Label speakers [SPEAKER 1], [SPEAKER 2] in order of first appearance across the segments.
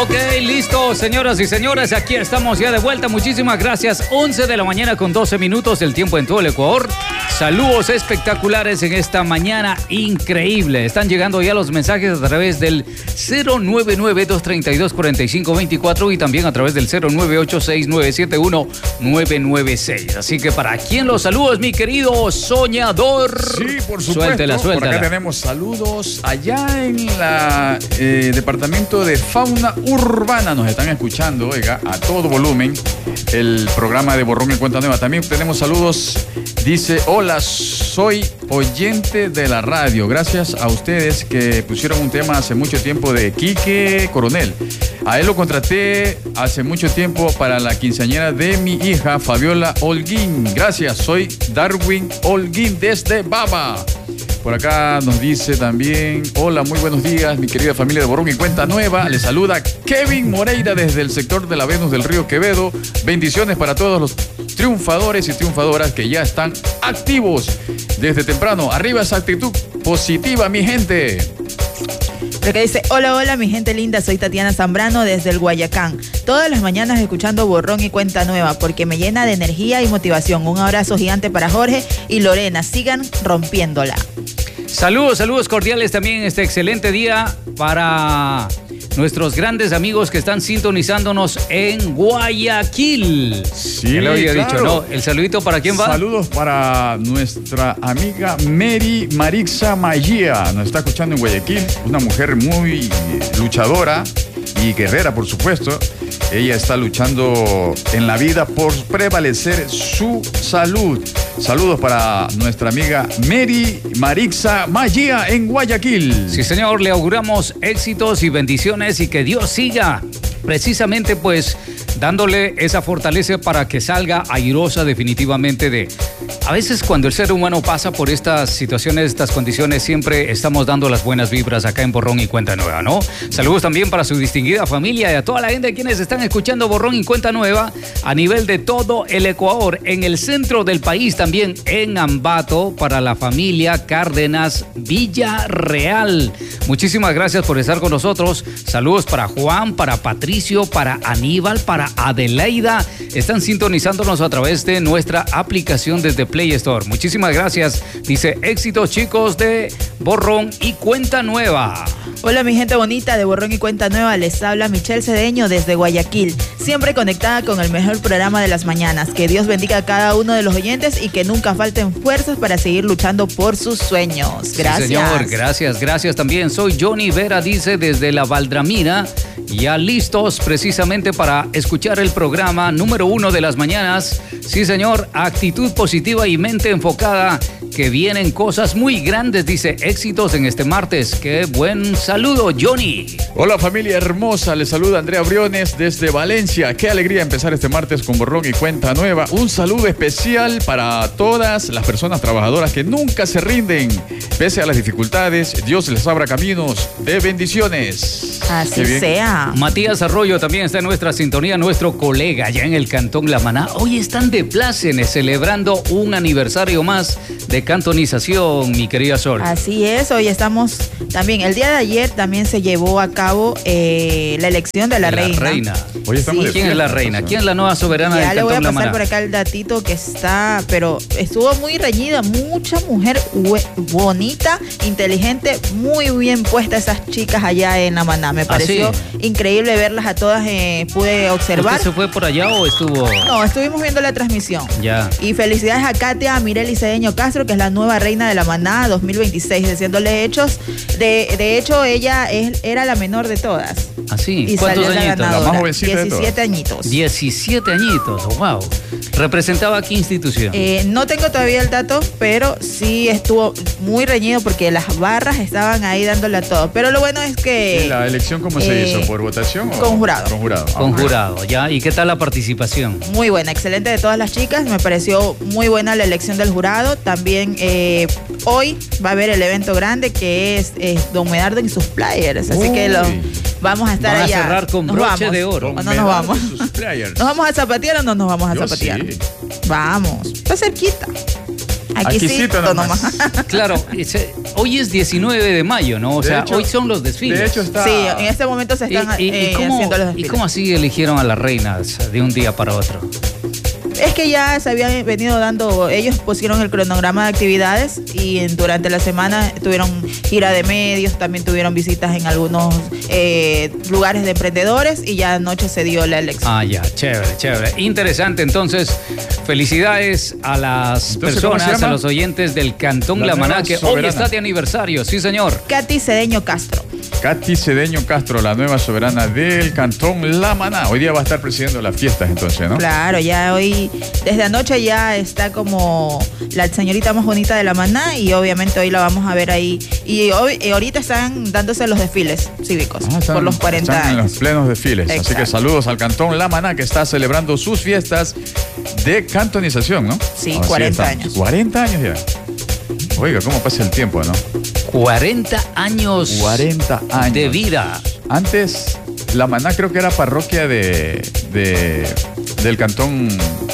[SPEAKER 1] Ok, listo, señoras y señores, aquí estamos ya de vuelta. Muchísimas gracias. 11 de la mañana con 12 minutos del tiempo en todo el Ecuador. Saludos espectaculares en esta mañana increíble. Están llegando ya los mensajes a través del 099-232-4524 y también a través del 0986971-996. Así que para quien los saludos, mi querido soñador.
[SPEAKER 2] Sí, por supuesto.
[SPEAKER 1] Suéltela.
[SPEAKER 2] Por acá tenemos saludos allá en la departamento de fauna urbana. Nos están escuchando, oiga, a todo volumen el programa de Borrón y Cuenta Nueva. También tenemos saludos. Dice, hola, soy oyente de la radio. Gracias a ustedes que pusieron un tema hace mucho tiempo de Quique Coronel. A él lo contraté hace mucho tiempo para la quinceañera de mi hija, Fabiola Holguín. Gracias, soy Darwin Holguín desde Baba. Por acá nos dice también, hola, muy buenos días, mi querida familia de Borrón y Cuenta Nueva. Les saluda Kevin Moreira desde el sector de la Venus del Río Quevedo. Bendiciones para todos los triunfadores y triunfadoras que ya están activos desde temprano. Arriba esa actitud positiva, mi gente.
[SPEAKER 3] Lo que dice, hola, mi gente linda, soy Tatiana Zambrano desde el Guayacán. Todas las mañanas escuchando Borrón y Cuenta Nueva porque me llena de energía y motivación. Un abrazo gigante para Jorge y Lorena. Sigan rompiéndola.
[SPEAKER 1] Saludos cordiales también este excelente día para nuestros grandes amigos que están sintonizándonos en Guayaquil.
[SPEAKER 2] Sí,
[SPEAKER 1] ya lo había
[SPEAKER 2] claro.
[SPEAKER 1] dicho, ¿no? ¿El saludito para quién va?
[SPEAKER 2] Saludos para nuestra amiga Mary Marixa Magia. Nos está escuchando en Guayaquil. Una mujer muy luchadora y guerrera, por supuesto. Ella está luchando en la vida por prevalecer su salud. Saludos para nuestra amiga Mary Marixa Magia en Guayaquil.
[SPEAKER 1] Sí, señor, le auguramos éxitos y bendiciones y que Dios siga precisamente pues dándole esa fortaleza para que salga airosa definitivamente de... A veces cuando el ser humano pasa por estas situaciones, estas condiciones, siempre estamos dando las buenas vibras acá en Borrón y Cuenta Nueva, ¿no? Saludos también para su distinguida familia y a toda la gente quienes están escuchando Borrón y Cuenta Nueva a nivel de todo el Ecuador, en el centro del país también, en Ambato, para la familia Cárdenas Villarreal. Muchísimas gracias por estar con nosotros. Saludos para Juan, para Patricio, para Aníbal, para Adelaida. Están sintonizándonos a través de nuestra aplicación desde Play Store. Muchísimas gracias. Dice, éxitos chicos de Borrón y Cuenta Nueva.
[SPEAKER 3] Hola mi gente bonita de Borrón y Cuenta Nueva, les habla Michelle Cedeño desde Guayaquil, siempre conectada con el mejor programa de las mañanas. Que Dios bendiga a cada uno de los oyentes y que nunca falten fuerzas para seguir luchando por sus sueños. Gracias.
[SPEAKER 1] Sí, señor, gracias también. Soy Johnny Vera, dice, desde la Valdramina, ya listos precisamente para escuchar el programa número 1 de las mañanas. Sí, señor, actitud positiva y mente enfocada, que vienen cosas muy grandes, dice, éxitos en este martes. Qué buen saludo, Johnny.
[SPEAKER 2] Hola familia hermosa, les saluda Andrea Briones desde Valencia. Qué alegría empezar este martes con Borrón y Cuenta Nueva. Un saludo especial para todas las personas trabajadoras que nunca se rinden. Pese a las dificultades, Dios les abra caminos de bendiciones.
[SPEAKER 3] Así sea.
[SPEAKER 1] Matías Arroyo también está en nuestra sintonía, nuestro colega allá en el Cantón La Maná. Hoy están de plácemes celebrando un aniversario más de cantonización, mi querida Sol.
[SPEAKER 3] Así es, hoy estamos también, el día de ayer también se llevó a cabo la elección de la reina.
[SPEAKER 2] Hoy estamos
[SPEAKER 1] ¿Quién es la reina? ¿Quién es la nueva soberana del Cantón La Maná?
[SPEAKER 3] Ya le voy a pasar por acá el datito que está, pero estuvo muy reñida, mucha mujer bonita, inteligente, muy bien puestas esas chicas allá en La Maná. Me pareció increíble verlas a todas, pude observar.
[SPEAKER 1] ¿Usted se fue por allá o estuvo...?
[SPEAKER 3] No, estuvimos viendo la transmisión.
[SPEAKER 1] Ya.
[SPEAKER 3] Y felicidades a Katia Mireli Cedeño Castro, que es la nueva reina de La Maná 2026, haciéndole hechos. De hecho, ella era la menor de todas.
[SPEAKER 1] ¿Así?
[SPEAKER 3] Y
[SPEAKER 1] ¿Cuántos
[SPEAKER 3] salió
[SPEAKER 1] añitos?
[SPEAKER 3] la
[SPEAKER 2] La más jovencita de
[SPEAKER 3] 17 añitos.
[SPEAKER 1] 17 añitos, wow. ¿Representaba a qué institución?
[SPEAKER 3] No tengo todavía el dato, pero sí estuvo muy reñido porque las barras estaban ahí dándole a todo. Pero lo bueno es que...
[SPEAKER 2] ¿Y la elección cómo se hizo? ¿Por votación o...?
[SPEAKER 3] Con jurado.
[SPEAKER 2] Con jurado.
[SPEAKER 1] Con jurado, ya. ¿Y qué tal la participación?
[SPEAKER 3] Muy buena, excelente de todas las chicas. Me pareció muy buena la elección del jurado. También hoy va a haber el evento grande que es Don Medardo en sus players. Así que vamos a estar allá.
[SPEAKER 1] Van a cerrar con broche de oro.
[SPEAKER 3] ¿O no nos vamos? ¿Nos vamos a zapatear o no nos vamos a zapatear? Sí. Vamos. Está cerquita. Aquí sí, nomás.
[SPEAKER 1] Claro, hoy es 19 de mayo, ¿no? O sea, hoy son los desfiles.
[SPEAKER 2] De hecho está...
[SPEAKER 3] Sí, en este momento se están haciendo los desfiles.
[SPEAKER 1] ¿Y cómo así eligieron a las reinas de un día para otro?
[SPEAKER 3] Es que ya se habían venido dando, ellos pusieron el cronograma de actividades y durante la semana tuvieron gira de medios, también tuvieron visitas en algunos lugares de emprendedores y ya anoche se dio la elección.
[SPEAKER 1] Ah, ya, chévere, chévere. Interesante, entonces, felicidades a las personas, a los oyentes del Cantón La Maná, que hoy está de aniversario, sí señor.
[SPEAKER 3] Katy Cedeño Castro.
[SPEAKER 2] Katy Cedeño Castro, la nueva soberana del Cantón La Maná. Hoy día va a estar presidiendo las fiestas entonces, ¿no?
[SPEAKER 3] Claro, ya hoy, desde anoche ya está como la señorita más bonita de La Maná y obviamente hoy la vamos a ver ahí. Y ahorita están dándose los desfiles cívicos por los 40 años.
[SPEAKER 2] En los plenos desfiles. Exacto. Así que saludos al Cantón La Maná que está celebrando sus fiestas de cantonización, ¿no?
[SPEAKER 3] Sí, 40 años.
[SPEAKER 2] 40 años ya. Oiga, ¿cómo pasa el tiempo, no?
[SPEAKER 1] 40 años.
[SPEAKER 2] 40 años.
[SPEAKER 1] De vida.
[SPEAKER 2] Antes, La Maná creo que era parroquia del Cantón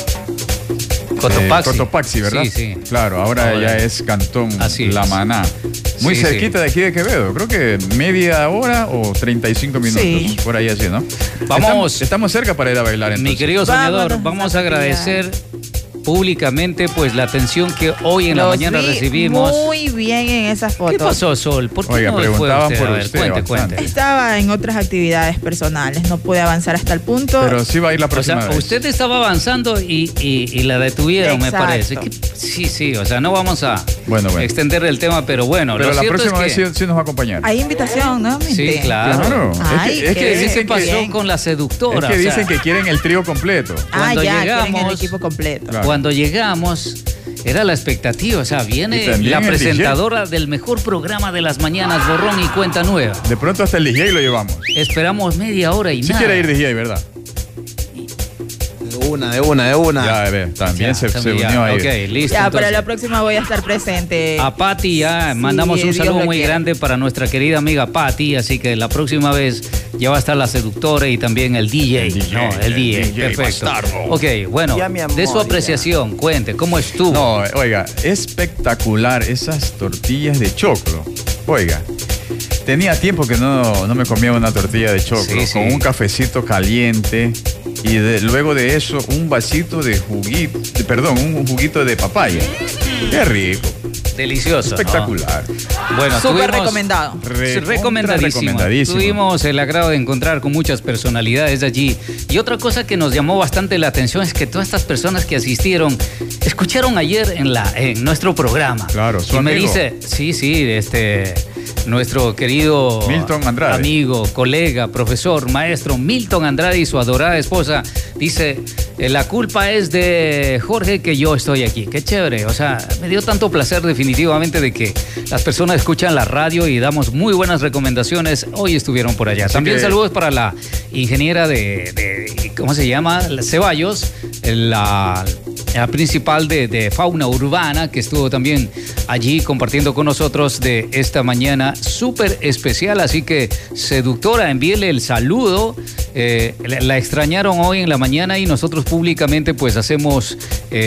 [SPEAKER 2] Cotopaxi, ¿verdad?
[SPEAKER 1] Sí, sí.
[SPEAKER 2] Claro, ahora ya es Cantón La Maná. Muy cerquita de aquí de Quevedo. Creo que media hora o 35 minutos. Sí. Por ahí así, ¿no?
[SPEAKER 1] Vamos.
[SPEAKER 2] Estamos cerca para ir a bailar entonces.
[SPEAKER 1] Mi querido soñador, vamos a agradecer públicamente pues la atención que hoy en la mañana recibimos.
[SPEAKER 3] Muy bien en esas fotos.
[SPEAKER 1] ¿Qué pasó, Sol? ¿Por qué
[SPEAKER 2] Oiga,
[SPEAKER 1] no
[SPEAKER 2] preguntaban
[SPEAKER 1] fue
[SPEAKER 2] por usted?
[SPEAKER 1] Cuente.
[SPEAKER 3] Estaba en otras actividades personales, no pude avanzar hasta el punto.
[SPEAKER 2] Pero sí va a ir la próxima vez.
[SPEAKER 1] Usted estaba avanzando y la detuvieron, me parece. Sí, o sea, no vamos a extender el tema, pero bueno.
[SPEAKER 2] Pero la próxima vez sí nos va a acompañar.
[SPEAKER 3] Hay invitación, ¿no?
[SPEAKER 1] Sí, claro.
[SPEAKER 3] Ay,
[SPEAKER 1] es que ¿qué pasó con la seductora?
[SPEAKER 2] Es que dicen que quieren el trío completo.
[SPEAKER 1] Cuando
[SPEAKER 3] quieren el equipo completo.
[SPEAKER 1] Claro. Cuando llegamos, era la expectativa, o sea, viene la presentadora del mejor programa de las mañanas, Borrón y Cuenta Nueva.
[SPEAKER 2] De pronto hasta el DJ lo llevamos.
[SPEAKER 1] Esperamos media hora y nada.
[SPEAKER 2] Sí quiere ir DJ, ¿verdad?
[SPEAKER 4] De una.
[SPEAKER 2] Ya, también se unió ahí.
[SPEAKER 1] Ok, listo.
[SPEAKER 3] Ya, para la próxima voy a estar presente.
[SPEAKER 1] A Pati mandamos un saludo muy grande para nuestra querida amiga Pati, así que la próxima vez ya va a estar la seductora y también el DJ. El DJ, perfecto. Bastardo. Ok, bueno, de su apreciación, cuente, ¿cómo estuvo?
[SPEAKER 2] No, oiga, espectacular esas tortillas de choclo. Oiga, tenía tiempo que no me comía una tortilla de choclo con un cafecito caliente. Y luego de eso, un vasito de un juguito de papaya. Qué rico.
[SPEAKER 1] Delicioso.
[SPEAKER 2] Espectacular.
[SPEAKER 1] ¿No? Bueno,
[SPEAKER 3] súper recomendado.
[SPEAKER 1] Recomendadísimo. Tuvimos el agrado de encontrar con muchas personalidades allí. Y otra cosa que nos llamó bastante la atención es que todas estas personas que asistieron escucharon ayer en nuestro programa.
[SPEAKER 2] Claro,
[SPEAKER 1] y me dice, nuestro querido
[SPEAKER 2] Milton Andrade,
[SPEAKER 1] amigo, colega, profesor, maestro Milton Andrade y su adorada esposa, dice, la culpa es de Jorge que yo estoy aquí. Qué chévere, o sea, me dio tanto placer definitivamente de que las personas escuchan la radio y damos muy buenas recomendaciones. Hoy estuvieron por allá. También saludos para la ingeniera de ¿cómo se llama? Ceballos, la principal de fauna urbana, que estuvo también allí compartiendo con nosotros de esta mañana súper especial. Así que, seductora, envíele el saludo. La extrañaron hoy en la mañana y nosotros públicamente pues hacemos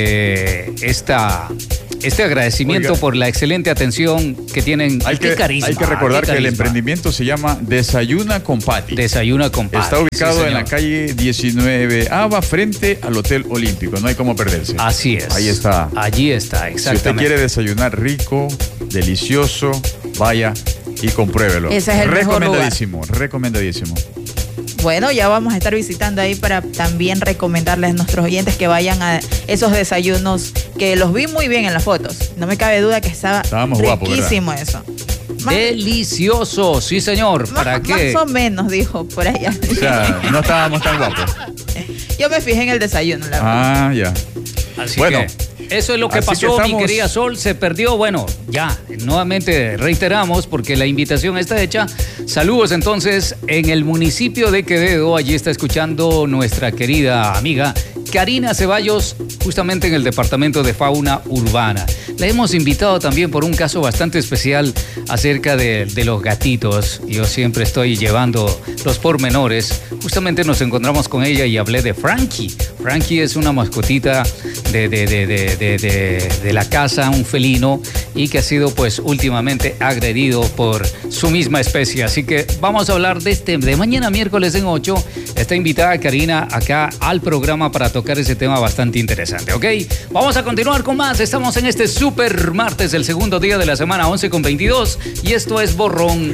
[SPEAKER 1] este agradecimiento por la excelente atención que tienen. Qué carisma.
[SPEAKER 2] Hay que recordar que el emprendimiento se llama Desayuna con Pati.
[SPEAKER 1] Desayuna con Pati.
[SPEAKER 2] Está ubicado en la calle 19A, frente al Hotel Olímpico. No hay cómo perderse.
[SPEAKER 1] Así es.
[SPEAKER 2] Ahí está.
[SPEAKER 1] Allí está, exactamente.
[SPEAKER 2] Si usted quiere desayunar rico, delicioso, vaya y compruébelo.
[SPEAKER 3] Ese es el
[SPEAKER 2] recomendadísimo.
[SPEAKER 3] Bueno, ya vamos a estar visitando ahí para también recomendarles a nuestros oyentes que vayan a esos desayunos que los vi muy bien en las fotos. No me cabe duda que estábamos riquísimo guapos, eso.
[SPEAKER 1] Delicioso, sí señor. ¿Para qué?
[SPEAKER 3] Más o menos, dijo por allá.
[SPEAKER 2] O sea, no estábamos tan guapos.
[SPEAKER 3] Yo me fijé en el desayuno, la verdad.
[SPEAKER 2] Ya.
[SPEAKER 1] Así que eso es lo que pasó, mi querida Sol, se perdió. Bueno, ya, nuevamente reiteramos porque la invitación está hecha. Saludos entonces en el municipio de Quevedo. Allí está escuchando nuestra querida amiga Karina Ceballos, justamente en el departamento de fauna urbana. La hemos invitado también por un caso bastante especial acerca de los gatitos. Yo siempre estoy llevando los pormenores. Justamente nos encontramos con ella y hablé de Frankie. Frankie es una mascotita de la casa, un felino, y que ha sido pues últimamente agredido por su misma especie. Así que vamos a hablar de mañana miércoles en 8. Está invitada Karina acá al programa para tocar ese tema bastante interesante, ¿ok? Vamos a continuar con más. Estamos en este super martes, el segundo día de la semana, 11:22, y esto es Borrón